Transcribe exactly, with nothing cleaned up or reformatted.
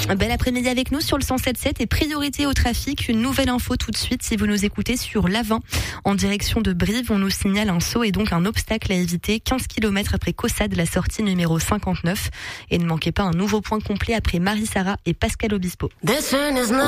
Bel après-midi avec nous sur le cent sept sept et priorité au trafic. Une nouvelle info tout de suite si vous nous écoutez sur l'A vingt en direction de Brive. On nous signale un saut et donc un obstacle à éviter. quinze kilomètres après Caussade, la sortie numéro cinquante-neuf. Et ne manquez pas un nouveau point complet après Marie-Sara et Pascal Obispo.